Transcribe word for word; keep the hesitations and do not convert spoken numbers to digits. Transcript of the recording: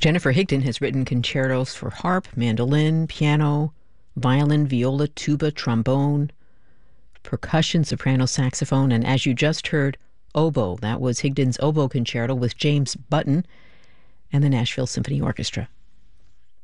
Jennifer Higdon has written concertos for harp, mandolin, piano, violin, viola, tuba, trombone, percussion, soprano, saxophone, and as you just heard, oboe. That was Higdon's oboe concerto with James Button and the Nashville Symphony Orchestra.